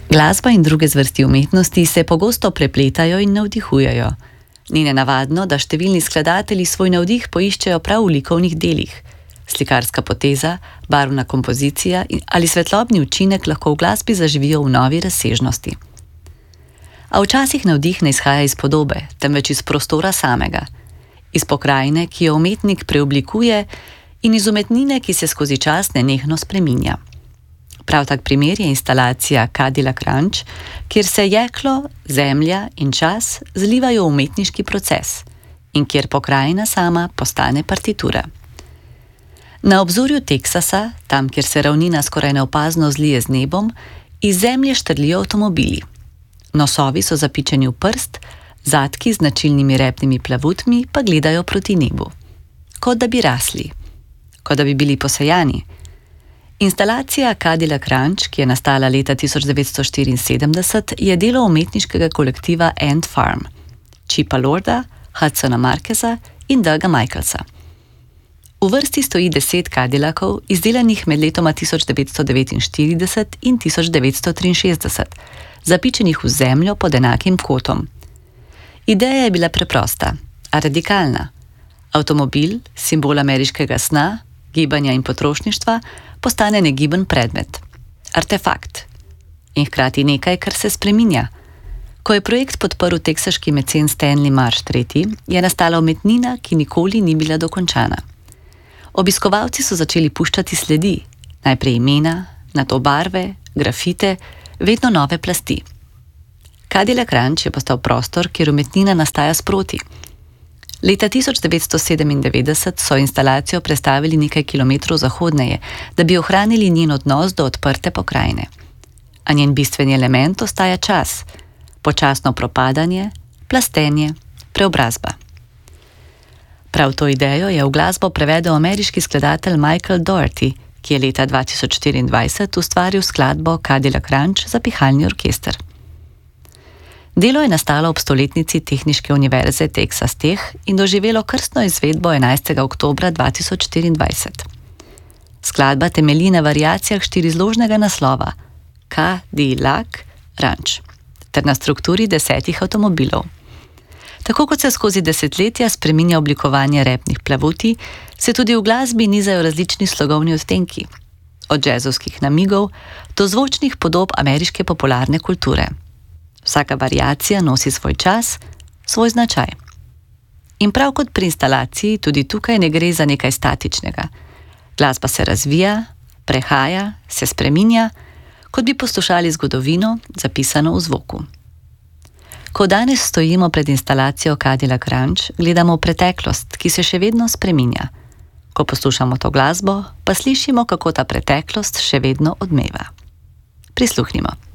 Glasba in druge zvrsti umetnosti se pogosto prepletajo in navdihujejo. Ni nenavadno, da številni skladatelji svoj navdih poiščejo prav v likovnih delih. Slikarska poteza, barvna kompozicija ali svetlobni učinek lahko v glasbi zaživijo v novi razsežnosti. A včasih navdih ne izhaja iz podobe, temveč iz prostora samega, iz pokrajine, ki jo umetnik preoblikuje, in iz umetnine, ki se skozi čas nenehno spreminja. Prav tak primer je instalacija Cadillac Ranch, kjer se jeklo, zemlja in čas zlivajo v umetniški proces in kjer pokrajina sama postane partitura. Na obzorju Teksasa, tam kjer se ravnina skoraj neopazno zlije z nebom, iz zemlje štrlijo avtomobili. Nosovi so zapičeni v prst, zadki z značilnimi repnimi plavutmi pa gledajo proti nebu. Kot da bi rasli, kot da bi bili posejani. Instalacija Cadillac Ranch, ki je nastala leta 1974, je delo umetniškega kolektiva Ant Farm, Chipa Lorda, Hudsona Markeza in Douga Michelsa. V vrsti stoji 10 Cadillacov, izdelanih med letoma 1949 in 1963, zapičenih v zemljo pod enakim kotom. Ideja je bila preprosta, a radikalna. Avtomobil, simbol ameriškega sna, gibanja in potrošništva, postane negiben predmet, artefakt in hkrati nekaj, kar se spreminja. Ko je projekt podprl teksaški mecen Stanley Marsh III., je nastala umetnina, ki nikoli ni bila dokončana. Obiskovalci so začeli puščati sledi, najprej imena, nato barve, grafite, vedno nove plasti. Cadillac Ranch je postal prostor, kjer umetnina nastaja sproti. Leta 1997 so instalacijo prestavili nekaj kilometrov zahodneje, da bi ohranili njen odnos do odprte pokrajine. A njen bistveni element ostaja čas, počasno propadanje, plastenje, preobrazba. Prav to idejo je v glasbo prevedel ameriški skladatelj Michael Dougherty, ki je leta 2024 ustvaril skladbo Cadillac Ranch za pihalni orkester. Delo je nastalo ob stoletnici Tehniške univerze Texas Tech in doživelo krstno izvedbo 11. oktobra 2024. Skladba temelji na variacijah štirizložnega naslova Cadillac Ranch ter na strukturi 10 avtomobilov. Tako kot se skozi desetletja spreminja oblikovanje repnih plavuti, se tudi v glasbi nizajo različni slogovni odtenki, od džezovskih namigov do zvočnih podob ameriške popularne kulture. Vsaka variacija nosi svoj čas, svoj značaj. In prav kot pri instalaciji, tudi tukaj ne gre za nekaj statičnega. Glasba se razvija, prehaja, se spreminja, kot bi poslušali zgodovino, zapisano v zvoku. Ko danes stojimo pred instalacijo Cadillac Ranch, gledamo v preteklost, ki se še vedno spreminja. Ko poslušamo to glasbo, pa slišimo, kako ta preteklost še vedno odmeva. Prisluhnimo.